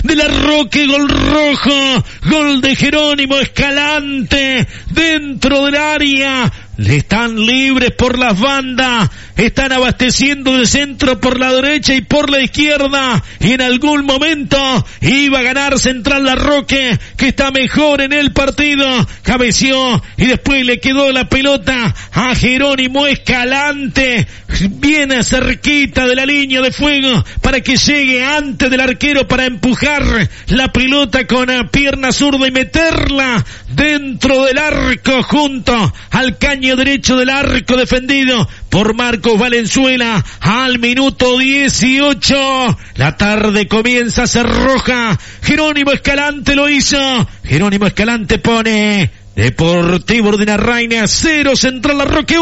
de la Roque, gol rojo, gol de Jerónimo Escalante, dentro del área. Están libres por las bandas, están abasteciendo de centro por la derecha y por la izquierda, y en algún momento iba a ganar Central Larroque, que está mejor en el partido, cabeció y después le quedó la pelota a Jerónimo Escalante, bien cerquita de la línea de fuego, para que llegue antes del arquero para empujar la pelota con la pierna zurda y meterla dentro del arco junto al caño derecho del arco, defendido por Marcos Valenzuela al minuto 18. La tarde comienza a ser roja. Jerónimo Escalante lo hizo. Jerónimo Escalante pone Deportivo Urdinarraina 0, Central Larroque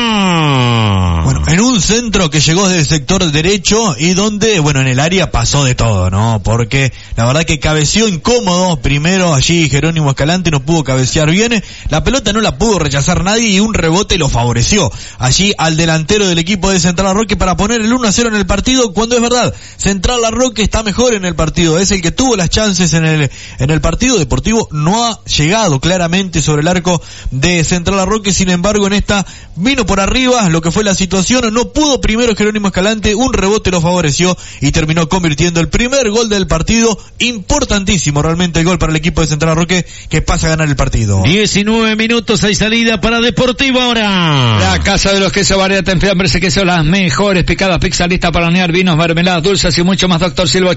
1. Bueno, en un centro que llegó desde el sector derecho y donde, bueno, en el área pasó de todo, ¿no? Porque la verdad que cabeció incómodo. Primero allí Jerónimo Escalante no pudo cabecear bien. La pelota no la pudo rechazar nadie y un rebote lo favoreció allí al delantero del equipo de Central Larroque para poner el 1-0 en el partido, cuando es verdad, Central Larroque está mejor en el partido. Es el que tuvo las chances en el partido. Deportivo no ha llegado claramente sobre el arco de Central Larroque, sin embargo en esta vino por arriba lo que fue la situación, no pudo primero Jerónimo Escalante, un rebote lo favoreció y terminó convirtiendo el primer gol del partido. Importantísimo realmente el gol para el equipo de Central Larroque, que pasa a ganar el partido. 19 minutos, hay salida para Deportivo ahora. La Casa de los Quesos, variedad en fiambres y quesos, las mejores picadas, pizza lista para hornear, vinos, mermeladas, dulces y mucho más. Doctor Silva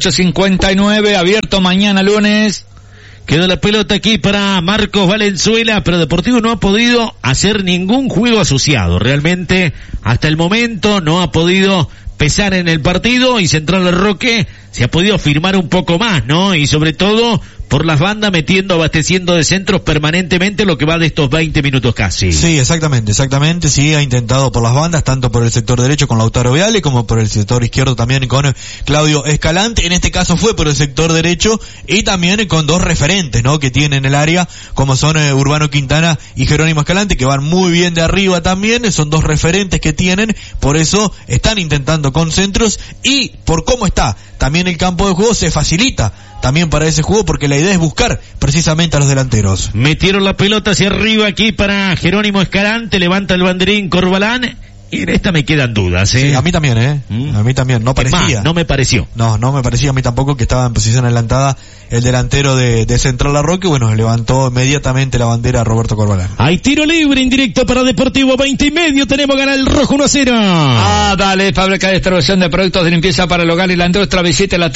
859, abierto mañana lunes. Queda la pelota aquí para Marcos Valenzuela, pero Deportivo no ha podido hacer ningún juego asociado. Realmente, hasta el momento, no ha podido pesar en el partido, y Central Larroque se ha podido firmar un poco más, ¿no? Y sobre todo por las bandas, abasteciendo de centros permanentemente lo que va de estos 20 minutos casi. Sí, exactamente, sí, ha intentado por las bandas, tanto por el sector derecho con Lautaro Viale, como por el sector izquierdo también con Claudio Escalante. En este caso fue por el sector derecho y también con dos referentes, ¿no?, que tienen el área, como son Urbano Quintana y Jerónimo Escalante, que van muy bien de arriba también, son dos referentes que tienen, por eso están intentando con centros, y por cómo está también el campo de juego se facilita también para ese juego, porque la idea es buscar precisamente a los delanteros. Metieron la pelota hacia arriba aquí para Jerónimo Escalante, levanta el banderín Corbalán, y en esta me quedan dudas, Sí, a mí también, a mí también, no parecía. Más, no me pareció. No me parecía a mí tampoco que estaba en posición adelantada el delantero de Central Larroque. Bueno, levantó inmediatamente la bandera a Roberto Corbalán. Hay tiro libre indirecto para Deportivo, 20:30, tenemos ganar el rojo 1-0. Dale, fábrica de distribución de productos de limpieza para el hogar y la industria. Visite la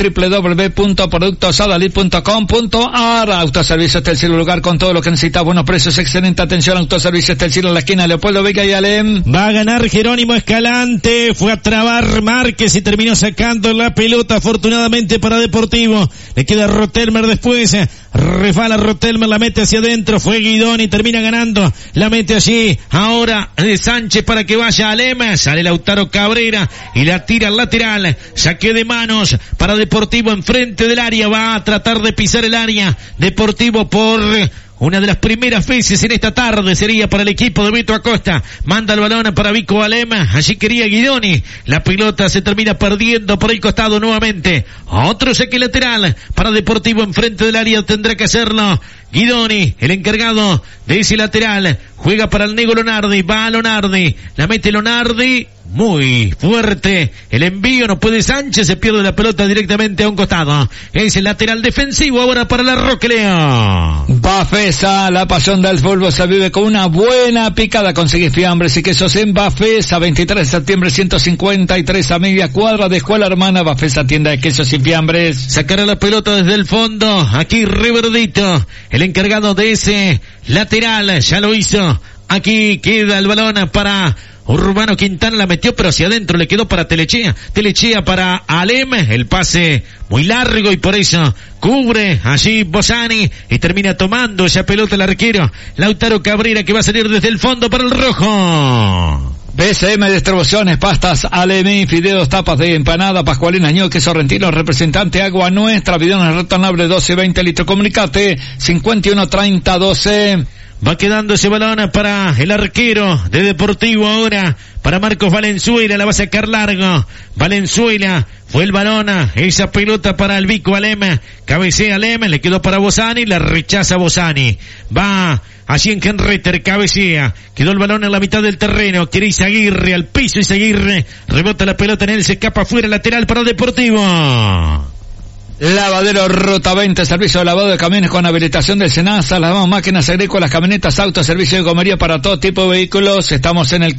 www.productosadalid.com.ar. Autoservicios Telcel, lugar con todo lo que necesita, buenos precios, excelente atención. Autoservicios Telcel en la esquina Leopoldo Vega y Alem. Va a ganar Jerónimo Escalante, fue a trabar Márquez y terminó sacando la pelota afortunadamente para Deportivo. Le queda Rotelmer después, refala Rotelmer, la mete hacia adentro, fue Guidoni, termina ganando, la mete allí, ahora de Sánchez para que vaya a Lema, sale Lautaro Cabrera y la tira al lateral, saque de manos para Deportivo enfrente del área, va a tratar de pisar el área, Deportivo por una de las primeras veces en esta tarde sería para el equipo de Beto Acosta. Manda el balón para Vico Alema. Allí quería Guidoni. La pelota se termina perdiendo por el costado nuevamente. Otro saque lateral para Deportivo enfrente del área. Tendrá que hacerlo Guidoni, el encargado de ese lateral. Juega para el Nego Lonardi. Va a Lonardi. La mete Lonardi. Muy fuerte el envío, no puede Sánchez, se pierde la pelota directamente a un costado. Es el lateral defensivo ahora para la Roque León. Bafesa, la pasión del fútbol se vive con una buena picada. Consigue fiambres y quesos en Bafesa, 23 de septiembre 153, a media cuadra de Escuela Hermana. Bafesa, tienda de quesos y fiambres. Sacará la pelota desde el fondo, aquí Riverdito, el encargado de ese lateral, ya lo hizo. Aquí queda el balón para Urbano Quintana, la metió pero hacia adentro, le quedó para Telechea para Alem, el pase muy largo y por eso cubre allí Bosani y termina tomando esa pelota el arquero Lautaro Cabrera, que va a salir desde el fondo para el rojo. BCM Distribuciones, pastas Alemín, fideos, tapas de empanada, pascualina, ñoque, sorrentino, representante Agua Nuestra, bidones retornables 12-20 litros, comunicate 5130-12. Va quedando ese balón para el arquero de Deportivo ahora. Para Marcos Valenzuela, la va a sacar largo. Valenzuela, fue el balón, esa pelota para el Vico Alem. Cabecea Alem, le quedó para Bosani, la rechaza Bosani. Va allí en Henreter, cabecea. Quedó el balón en la mitad del terreno. Quiere Izaguirre, al piso Izaguirre. Rebota la pelota en él, se escapa afuera, lateral para Deportivo. Lavadero Rotaventa, servicio de lavado de camiones con habilitación del SENASA, lavamos máquinas agrícolas, camionetas, autos, servicio de gomería para todo tipo de vehículos. Estamos en el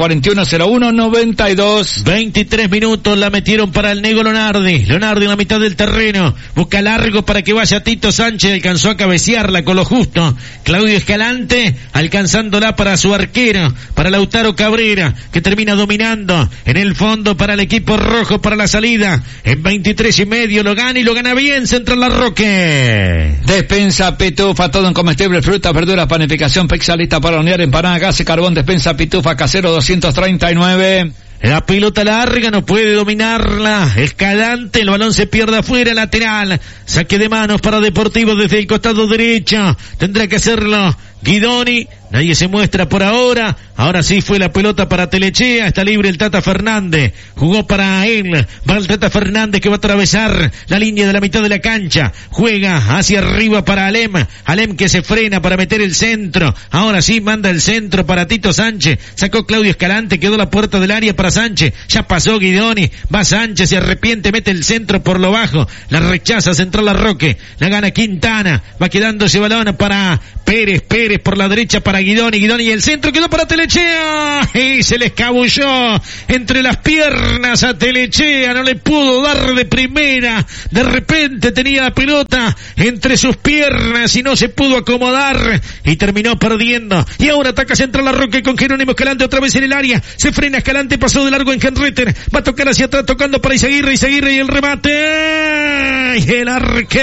15-41-01-92. 23 minutos la metieron para el Nego Lonardi. Lonardi en la mitad del terreno. Busca largo para que vaya Tito Sánchez. Alcanzó a cabecearla con lo justo. Claudio Escalante alcanzándola para su arquero, para Lautaro Cabrera, que termina dominando en el fondo para el equipo rojo para la salida. En 23:30 lo gana y lo gana bien Central Larroque. Despensa Pitufa, todo en comestibles, frutas, verduras, panificación, pizza lista para hornear, empanada, gas y carbón. Despensa Pitufa, Casero 239. La pelota larga, no puede dominarla Escalante, el balón se pierde afuera, lateral. Saque de manos para Deportivo desde el costado derecho. Tendrá que hacerlo Guidoni. Nadie se muestra por ahora. Ahora sí fue la pelota para Telechea. Está libre el Tata Fernández. Jugó para él. Va el Tata Fernández que va a atravesar la línea de la mitad de la cancha. Juega hacia arriba para Alem. Alem que se frena para meter el centro. Ahora sí manda el centro para Tito Sánchez. Sacó Claudio Escalante. Quedó la puerta del área para Sánchez. Ya pasó Guidoni. Va Sánchez, se arrepiente. Mete el centro por lo bajo. La rechaza Central Larroque. La gana Quintana. Va quedando ese balón para Pérez por la derecha para Guidoni y el centro quedó para Telechea y se le escabulló entre las piernas a Telechea, no le pudo dar de primera, de repente tenía la pelota entre sus piernas y no se pudo acomodar y terminó perdiendo. Y ahora ataca Central Larroque con Jerónimo Escalante otra vez en el área, se frena Escalante, pasó de largo en Henreter, va a tocar hacia atrás tocando para Izaguirre y el remate y el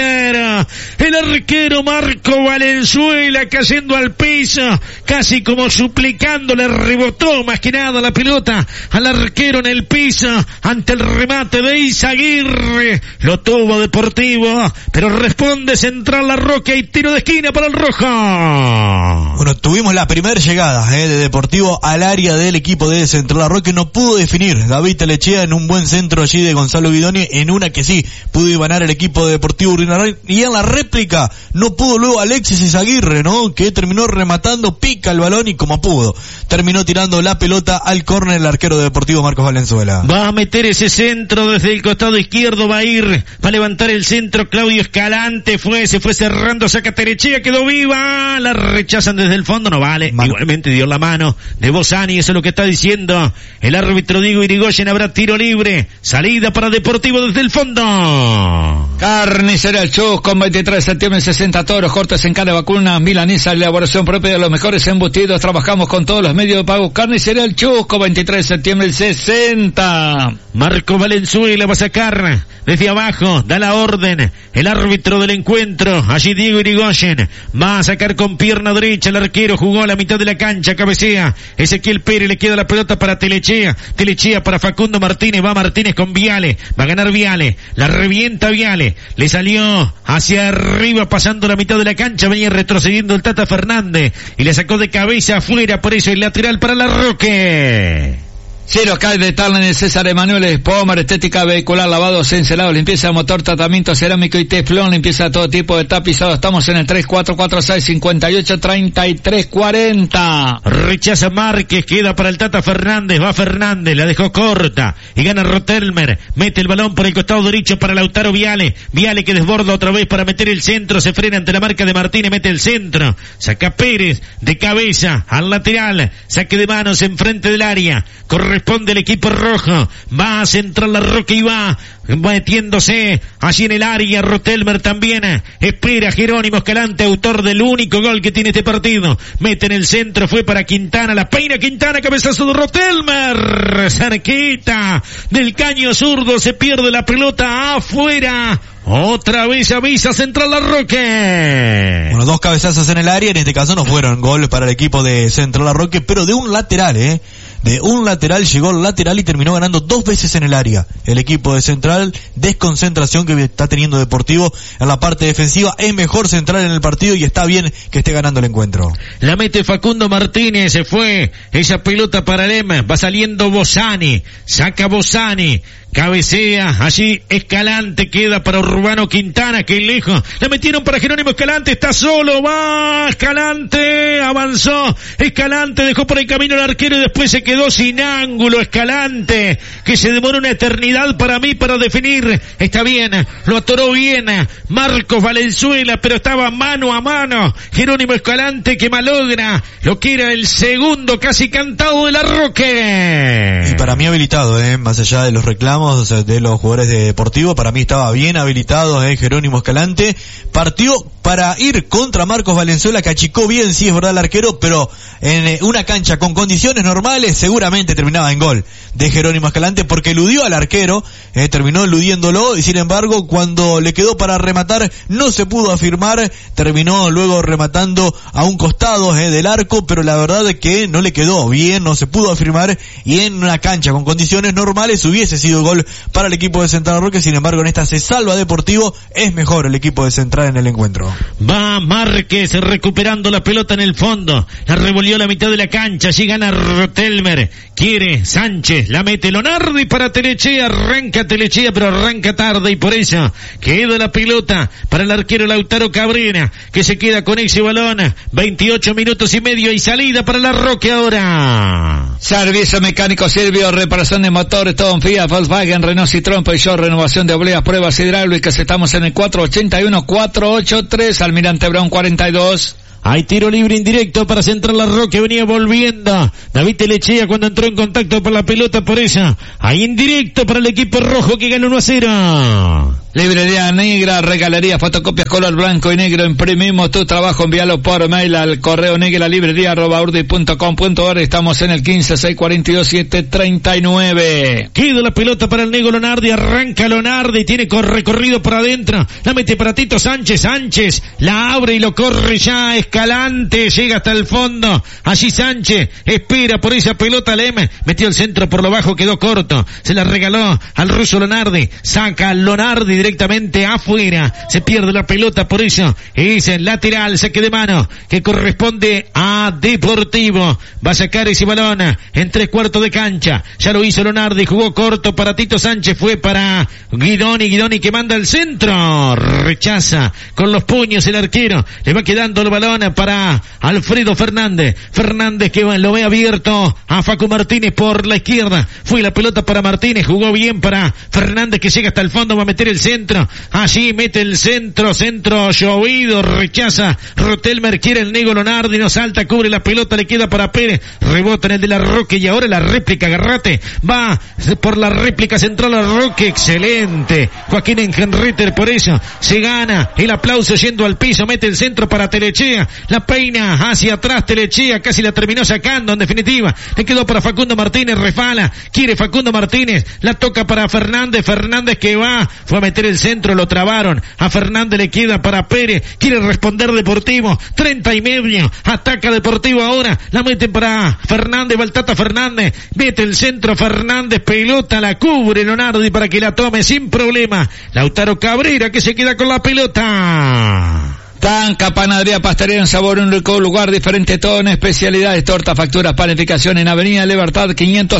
arquero Marco Valenzuela cayendo al piso, casi como suplicando, le rebotó más que nada la pelota al arquero en el piso ante el remate de Izaguirre. Lo tuvo Deportivo, pero responde Central Larroque y tiro de esquina para el rojo. Bueno, tuvimos la primera llegada de Deportivo al área del equipo de Central Larroque, no pudo definir David Telechea en un buen centro allí de Gonzalo Guidoni, en una que sí pudo ganar el equipo de Deportivo Urdinarán, y en la réplica no pudo luego Alexis Izaguirre, ¿no? Que terminó rematando, pica el balón y como pudo terminó tirando la pelota al córner el arquero de Deportivo Marcos Valenzuela. Va a meter ese centro desde el costado izquierdo, va a levantar el centro Claudio Escalante, se fue cerrando, saca Telechea, quedó viva, la rechazan desde el fondo, no vale. Igualmente dio la mano de Bosani, eso es lo que está diciendo el árbitro Diego Irigoyen. Habrá tiro libre, salida para Deportivo desde el fondo. Carnicería El Chus con 23 de septiembre, 60 toros, cortes en carne vacuna, milanesa, elaboración propia de los mejores embutidos. Trabajamos con todos los medios de pago. Carnicería El Chusco, 23 de septiembre, 60. Marco Valenzuela va a sacar desde abajo, da la orden el árbitro del encuentro, allí Diego Irigoyen, va a sacar con pierna derecha, el arquero jugó a la mitad de la cancha, cabecea Ezequiel Pérez, le queda la pelota para Telechea para Facundo Martínez, va Martínez con Viale, va a ganar Viale, la revienta Viale, le salió hacia arriba pasando la mitad de la cancha, venía retrocediendo el Tata Fernández y le sacó de cabeza afuera, por eso el lateral para Larroque. Ciro Cal de Tarlen, César Emanuel Espomar, estética vehicular, lavado, encelado, limpieza de motor, tratamiento cerámico y teflón, limpieza de todo tipo de tapizado. Estamos en el 3446-583340. Rechaza Márquez, queda para el Tata Fernández, va Fernández, la dejó corta y gana Rotelmer, mete el balón por el costado derecho para Lautaro Viale que desborda otra vez para meter el centro, se frena ante la marca de Martínez, mete el centro, saca Pérez de cabeza al lateral, saque de manos enfrente del área, corresponde el equipo rojo, va a Central Larroque y va metiéndose allí en el área. Rotelmer también espera Jerónimo Escalante, autor del único gol que tiene este partido, mete en el centro, fue para Quintana, la peina Quintana, cabezazo de Rotelmer, cerquita del caño zurdo, se pierde la pelota afuera. Otra vez avisa Central Larroque. Bueno, dos cabezazos en el área, en este caso no fueron gol para el equipo de Central Larroque, pero de un lateral, de un lateral, llegó al lateral y terminó ganando 2 veces en el área. El equipo de Central, desconcentración que está teniendo Deportivo en la parte defensiva, es mejor Central en el partido y está bien que esté ganando el encuentro. La mete Facundo Martínez, se fue esa pelota para Lema, va saliendo Bosani, saca Bosani, cabecea, allí Escalante, queda para Urbano Quintana, que lejos, la metieron para Jerónimo Escalante, está solo, va Escalante, avanzó, Escalante dejó por el camino al arquero y después se quedó sin ángulo, Escalante, que se demoró una eternidad para mí para definir, está bien, lo atoró bien, Marcos Valenzuela, pero estaba mano a mano, Jerónimo Escalante que malogra lo que era el segundo casi cantado de la Roque. Y para mí habilitado, más allá de los reclamos de los jugadores de Deportivo, para mí estaba bien habilitado Jerónimo Escalante, partió para ir contra Marcos Valenzuela, que achicó bien, sí es verdad el arquero, pero en una cancha con condiciones normales seguramente terminaba en gol de Jerónimo Escalante, porque eludió al arquero, terminó eludiéndolo, y sin embargo cuando le quedó para rematar no se pudo afirmar, terminó luego rematando a un costado del arco, pero la verdad es que no le quedó bien, no se pudo afirmar, y en una cancha con condiciones normales hubiese sido gol para el equipo de Central Roque. Sin embargo en esta se salva Deportivo, es mejor el equipo de Central en el encuentro. Va Márquez recuperando la pelota en el fondo, la revolvió a la mitad de la cancha, allí gana Rotelmer, quiere Sánchez, la mete Lonardi para Telechea, arranca Telechea pero arranca tarde y por eso queda la pelota para el arquero Lautaro Cabrera, que se queda con ese balón, 28 minutos y medio y salida para la Roque ahora. Servicio mecánico Silvio, reparación de motores, todo en Fiat, Volkswagen, Renault, Citroën, Peugeot, renovación de obleas, pruebas hidráulicas. Estamos en el 481-483, Almirante Brown 42. Hay tiro libre indirecto para Central La Roque, venía volviendo David Telechea cuando entró en contacto por la pelota, por ella hay indirecto para el equipo rojo que gana 1-0. Librería Negra, regalería, fotocopias color blanco y negro, imprimimos tu trabajo, envíalo por mail al correo negralibrería@urdi.com.ar. Estamos en el 15-642-739. Queda la pelota para el negro Lonardi, arranca Lonardi, tiene recorrido por adentro, la mete para Tito Sánchez, Sánchez la abre y lo corre ya Escalante, llega hasta el fondo, allí Sánchez espera por esa pelota, Lema metió el centro por lo bajo, quedó corto, se la regaló al ruso Lonardi, saca Lonardi directamente afuera, se pierde la pelota, por eso es el lateral, saque de mano que corresponde a Deportivo, va a sacar ese balón en 3/4 de cancha, ya lo hizo Lonardi, jugó corto para Tito Sánchez, fue para Guidoni que manda el centro, rechaza con los puños el arquero, le va quedando el balón para Alfredo Fernández que lo ve abierto a Facu Martínez por la izquierda, fue la pelota para Martínez, jugó bien para Fernández que llega hasta el fondo, va a meter el centro, allí mete el centro llovido, rechaza Rotelmer, quiere el negro Lonardi, no salta, cubre la pelota, le queda para Pérez, rebota en el de la Roque y ahora la réplica, Garrate va por la réplica central a Roque, excelente Joaquín Engenreter, por eso se gana el aplauso yendo al piso, mete el centro para Telechea, la peina hacia atrás Telechea, casi la terminó sacando, en definitiva le quedó para Facundo Martínez, refala, quiere Facundo Martínez, la toca para Fernández que fue a meter el centro, lo trabaron, a Fernández le queda para Pérez, quiere responder Deportivo, 30 y medio, ataca Deportivo ahora, la meten para Fernández, Baltata Fernández, mete el centro Fernández, pelota, la cubre Lonardi para que la tome sin problema, Lautaro Cabrera que se queda con la pelota. Tanca, panadería, pastelería, un sabor, un rico lugar diferente, todo en especialidades, torta, facturas, panificación en Avenida Libertad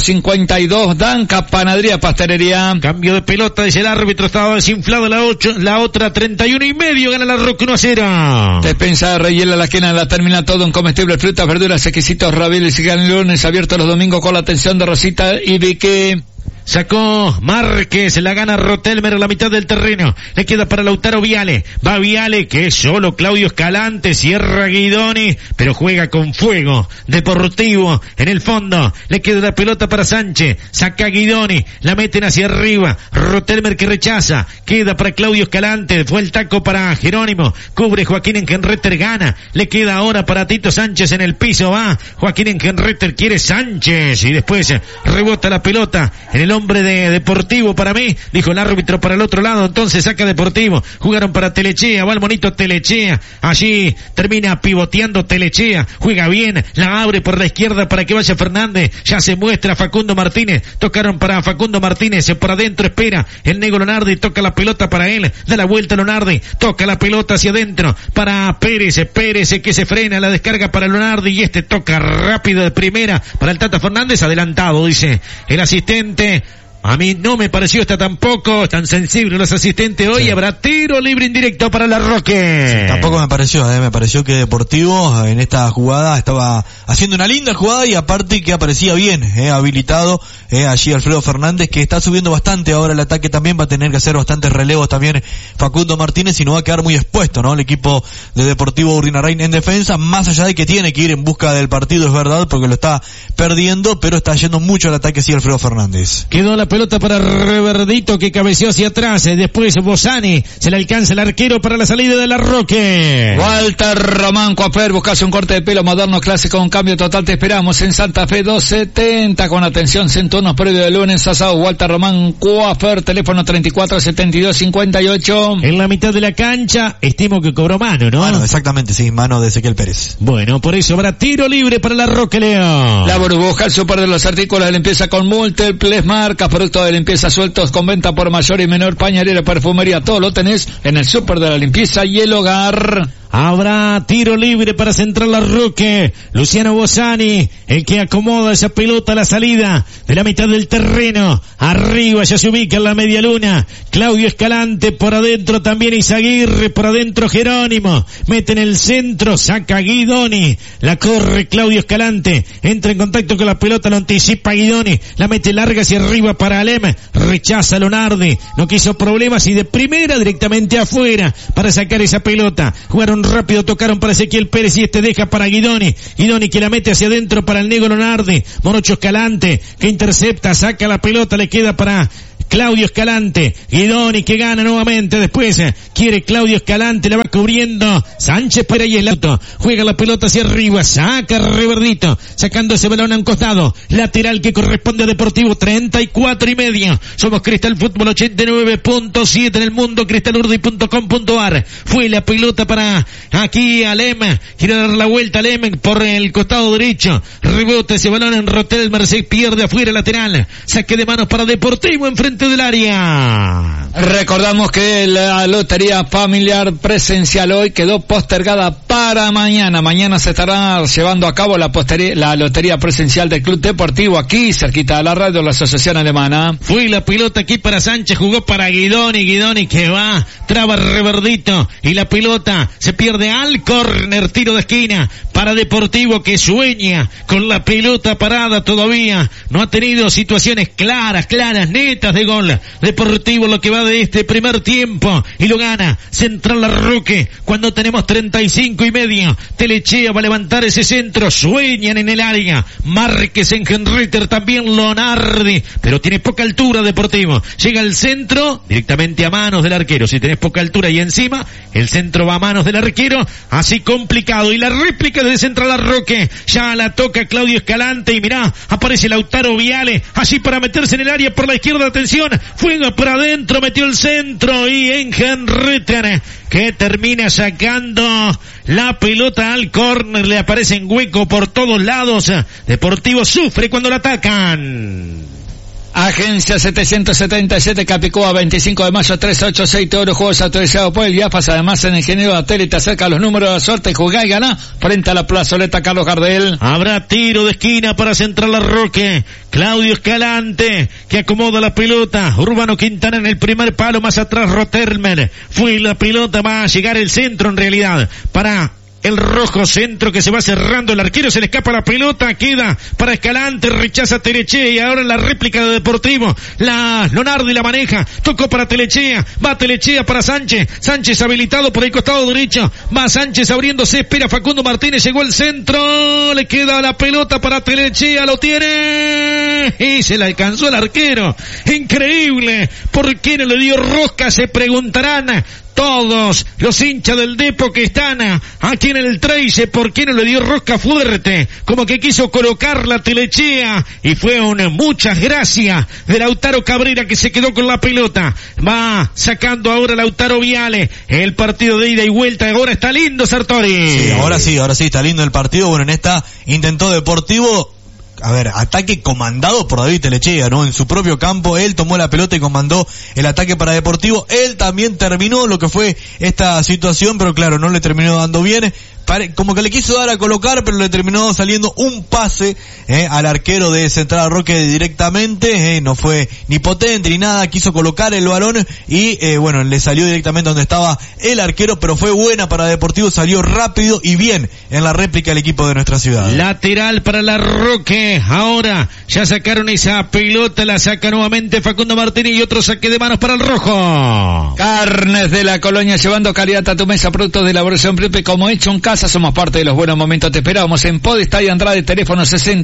552, Tanca, panadería, pastelería. Cambio de pelota, dice el árbitro, estaba desinflado la otra 31 y medio, gana la Roque 1-0. Despensa de Reyela, la esquina de la terminal, todo en comestibles, frutas, verduras, exquisitos, ravioles y canelones, abiertos los domingos con la atención de Rosita y Vicky. Sacó Márquez, la gana Rotelmer a la mitad del terreno, le queda para Lautaro Viale, va Viale que es solo Claudio Escalante, cierra Guidoni, pero juega con fuego, Deportivo en el fondo, le queda la pelota para Sánchez, saca Guidoni, la meten hacia arriba, Rotelmer que rechaza, queda para Claudio Escalante, fue el taco para Jerónimo, cubre Joaquín Engenreter, gana, le queda ahora para Tito Sánchez en el piso, va Joaquín Engenreter, quiere Sánchez y después rebota la pelota en el hombre de Deportivo para mí, dijo el árbitro para el otro lado, entonces saca Deportivo, jugaron para Telechea, va el monito Telechea, allí termina pivoteando Telechea, juega bien, la abre por la izquierda para que vaya Fernández, ya se muestra Facundo Martínez, tocaron para Facundo Martínez, por adentro espera el negro Lonardi, toca la pelota para él, da la vuelta Lonardi, toca la pelota hacia adentro para Pérez que se frena, la descarga para Lonardi y toca rápido de primera para el Tata Fernández, adelantado, dice el asistente. A mí no me pareció tampoco tan sensible los asistentes hoy, sí. Habrá tiro libre indirecto para La Roque. Sí, tampoco me pareció que Deportivo en esta jugada estaba haciendo una linda jugada y aparte que aparecía bien, habilitado allí Alfredo Fernández, que está subiendo bastante ahora el ataque, también va a tener que hacer bastantes relevos también Facundo Martínez y no va a quedar muy expuesto, ¿no? El equipo de Deportivo Urdinarrain en defensa, más allá de que tiene que ir en busca del partido, es verdad, porque lo está perdiendo, pero está yendo mucho al ataque sí Alfredo Fernández. Quedó la pelota para Reverdito que cabeció hacia atrás, después Bozani, se le alcanza el arquero para la salida de La Roque. Walter Román Coafer, buscase un corte de pelo moderno clásico, un cambio total, te esperamos en Santa Fe 270 con atención, centurnos previo de lunes asado. Walter Román Coafer, teléfono 347258. En la mitad de la cancha, estimo que cobró mano, ¿no? Mano, exactamente, sí, mano de Ezequiel Pérez. Bueno, por eso habrá tiro libre para La Roque León. La burbuja, el super de los artículos de limpieza con múltiples marcas, productos de limpieza sueltos con venta por mayor y menor, pañalera, perfumería, todo lo tenés en el super de la limpieza y el hogar. Habrá tiro libre para Central La Roque. Luciano Bozani, el que acomoda esa pelota a la salida de la mitad del terreno. Arriba ya se ubica en la media luna. Claudio Escalante por adentro también, Izaguirre por adentro, Jerónimo. Mete en el centro, saca Guidoni. La corre Claudio Escalante. Entra en contacto con la pelota, lo anticipa Guidoni. La mete larga hacia arriba para Alem. Rechaza Lonardi. No quiso problemas y de primera directamente afuera para sacar esa pelota. Jugaron rápido, tocaron para Ezequiel Pérez y deja para Guidoni que la mete hacia adentro para el negro Lonardi. Morocho Escalante que intercepta, saca la pelota, le queda para Claudio Escalante. Guidoni que gana nuevamente, después quiere Claudio Escalante, la va cubriendo Sánchez Pérez y el auto, juega la pelota hacia arriba, saca Reverdito, sacando ese balón a un costado, lateral que corresponde a Deportivo, 34.5. Somos Cristal Fútbol 89.7 en el mundo, cristalurdi.com.ar. Fue la pelota para aquí Alem, quiere dar la vuelta Alem por el costado derecho, rebota ese balón en Rotelmer, se pierde afuera, lateral, saque de manos para Deportivo enfrente del área. Recordamos que la lotería familiar presencial hoy quedó postergada para mañana. Mañana se estará llevando a cabo la lotería presencial del Club Deportivo aquí, cerquita de la radio, la Asociación Alemana. Fue la pelota aquí para Sánchez, jugó para Guidoni que va, traba Reverdito y la pelota se pierde al córner, tiro de esquina para Deportivo que sueña con la pelota parada todavía. No ha tenido situaciones claras, netas de gol. Deportivo lo que va de este primer tiempo y lo gana Central La Roque cuando tenemos 35.5. Telechea va a levantar ese centro, sueñan en el área, Márquez, Engenreiter, también Lonardi, pero tiene poca altura Deportivo, llega el centro directamente a manos del arquero. Si tenés poca altura y encima el centro va a manos del arquero, así complicado. Y la réplica de Central La Roque ya la toca Claudio Escalante y mirá, aparece Lautaro Viale allí para meterse en el área por la izquierda. Atención, fuego para adentro, metió el centro y Engenreiter que termina sacando la pelota al córner, le aparece en hueco por todos lados. Deportivo sufre cuando la atacan. Agencia 777 Capicúa, 25 de mayo, 386 Oro, juegos autorizados por el IAFAS. Además, en Ingeniero Ateli te acerca los números de suerte, jugá y ganá frente a la plazoleta Carlos Gardel. Habrá tiro de esquina para Central La Roque. Claudio Escalante que acomoda la pelota. Urbano Quintana en el primer palo, más atrás Rotelmer. Fue la pelota, va a llegar el centro en realidad para el rojo centro que se va cerrando, el arquero se le escapa la pelota, queda para Escalante, rechaza Telechea y ahora en la réplica de Deportivo, Lonardi la maneja, tocó para Telechea, va Telechea para Sánchez habilitado por el costado derecho, va Sánchez abriéndose, espera Facundo Martínez, llegó el centro, le queda la pelota para Telechea, lo tiene y se le alcanzó el arquero, increíble, ¿por qué no le dio rosca? Se preguntarán todos los hinchas del Depo que están aquí en el Treyce. ¿Por qué no le dio rosca fuerte? Como que quiso colocar la Telechea y fue muchas gracias de Lautaro Cabrera, que se quedó con la pelota. Va sacando ahora Lautaro Viale. El partido de ida y vuelta. Ahora está lindo, Sartori. Sí, ahora sí está lindo el partido. Bueno, en esta intentó Deportivo, ataque comandado por David Telechea, ¿no? En su propio campo, él tomó la pelota y comandó el ataque para Deportivo. Él también terminó lo que fue esta situación, pero claro, no le terminó dando bien. Como que le quiso dar a colocar, pero le terminó saliendo un pase al arquero de Central Roque directamente. No fue ni potente ni nada, quiso colocar el balón y le salió directamente donde estaba el arquero, pero fue buena para Deportivo, salió rápido y bien en la réplica el equipo de nuestra ciudad. Lateral para la Roque. Ahora ya sacaron esa pelota, la saca nuevamente Facundo Martínez y otro saque de manos para el rojo. Carnes de la Colonia, llevando calidad a tu mesa, productos de elaboración Pepe, como hecho en casa. Somos parte de los buenos momentos. Te esperamos en Podestá y Andrade, teléfono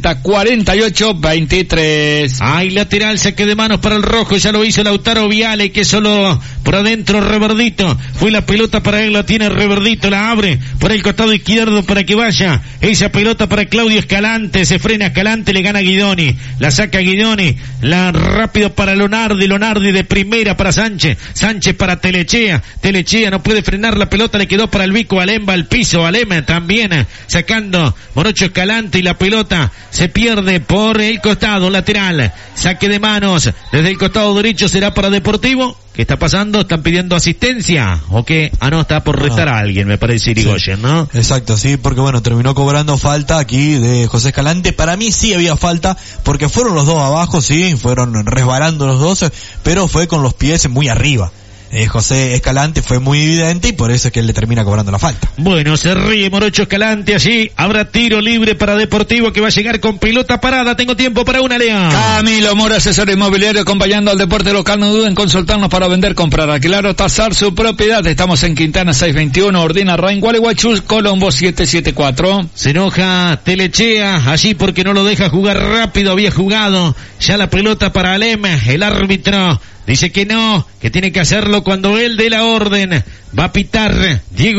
60-48-23. Hay lateral, saque de manos para el rojo. Ya lo hizo Lautaro Viale, que solo por adentro Reverdito. Fue la pelota para él, la tiene Reverdito, la abre por el costado izquierdo para que vaya esa pelota para Claudio Escalante. Se frena Escalante, le gana Guidoni. La saca Guidoni. La rápido para Lonardi de primera para Sánchez. Sánchez para Telechea. Telechea no puede frenar la pelota, le quedó para el Vico. Alem va al piso. Alem también sacando Morocho Escalante y la pelota se pierde por el costado lateral. Saque de manos desde el costado derecho, será para Deportivo. ¿Qué está pasando? ¿Están pidiendo asistencia? ¿O qué? No, está por retar a alguien, me parece, Irigoyen, ¿no? Exacto, sí, porque terminó cobrando falta aquí de José Escalante. Para mí sí había falta, porque fueron los dos abajo, sí, fueron resbalando los dos, pero fue con los pies muy arriba. José Escalante fue muy evidente y por eso es que él le termina cobrando la falta. Bueno, se ríe Morocho Escalante allí. Habrá tiro libre para Deportivo, que va a llegar con pelota parada. Tengo tiempo para una, León. Camilo Mora, asesor inmobiliario, acompañando al deporte local. No duden en consultarnos para vender, comprar, alquilar o tasar su propiedad. Estamos en Quintana 621, Ordina, Rain, Gualeguaychú, Colombo 774. Se enoja Telechea allí porque no lo deja jugar rápido. Había jugado ya la pelota para Alem. El árbitro dice que no, que tiene que hacerlo cuando él dé la orden. Va a pitar Diego